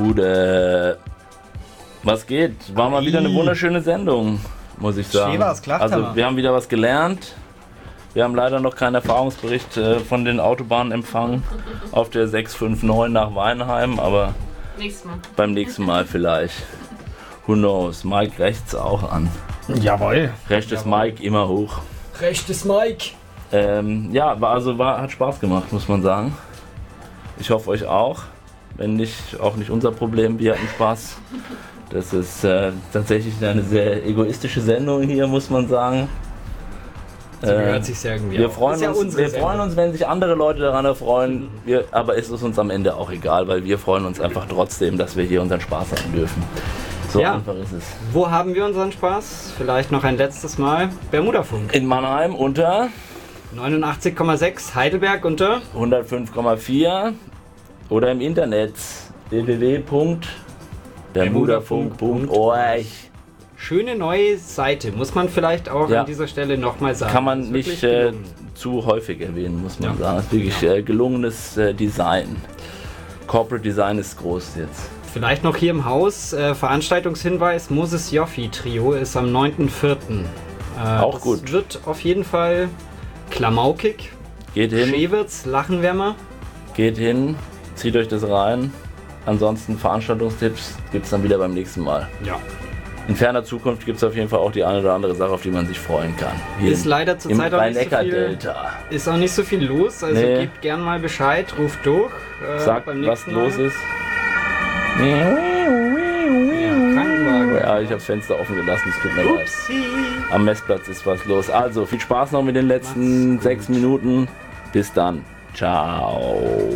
Gude. Was geht? War mal wieder eine wunderschöne Sendung, muss ich sagen. Also wir haben wieder was gelernt. Wir haben leider noch keinen Erfahrungsbericht von den Autobahnen empfangen auf der 659 nach Weinheim, aber beim nächsten Mal vielleicht. Who knows? Mike rechts auch an. Jawohl. Rechtes Mike immer hoch. Rechtes Mike. Hat Spaß gemacht, muss man sagen. Ich hoffe euch auch. Wenn nicht, auch nicht unser Problem. Wir hatten Spaß. Das ist tatsächlich eine sehr egoistische Sendung hier, muss man sagen. So gehört sich irgendwie. Wir freuen uns, wenn sich andere Leute daran erfreuen. Aber es ist uns am Ende auch egal, weil wir freuen uns einfach trotzdem, dass wir hier unseren Spaß haben dürfen. So einfach ist es. Wo haben wir unseren Spaß? Vielleicht noch ein letztes Mal. Bermudafunk. In Mannheim unter 89,6, Heidelberg unter 105,4 oder im Internet www.bermudafunk.org. Schöne neue Seite, muss man vielleicht auch an dieser Stelle nochmal sagen. Kann man nicht zu häufig erwähnen, muss man sagen. Das ist wirklich gelungenes Design. Corporate Design ist groß jetzt. Vielleicht noch hier im Haus, Veranstaltungshinweis, Moses Joffi Trio ist am 9.4. Auch gut. Es wird auf jeden Fall klamaukig. Geht hin. Schewitz, Lachenwärmer. Geht hin, zieht euch das rein. Ansonsten Veranstaltungstipps gibt es dann wieder beim nächsten Mal. Ja. In ferner Zukunft gibt es auf jeden Fall auch die eine oder andere Sache, auf die man sich freuen kann. Hier ist leider zurzeit auch nicht so viel, ist auch nicht so viel los, also gebt gern mal Bescheid, ruft durch. Sagt, was los ist. Krankenwagen. Ja, ich habe das Fenster offen gelassen, es tut mir leid. Am Messplatz ist was los. Also, viel Spaß noch mit den letzten 6 Minuten. Bis dann. Ciao.